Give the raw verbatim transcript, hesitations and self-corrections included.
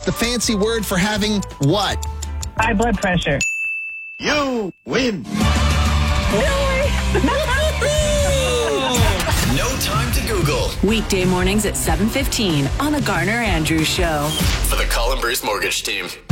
the fancy word for having what? High blood pressure. You win. Really? No time to Google. Weekday mornings at seven fifteen on The Garner Andrews Show. For the Colin Bruce Mortgage Team.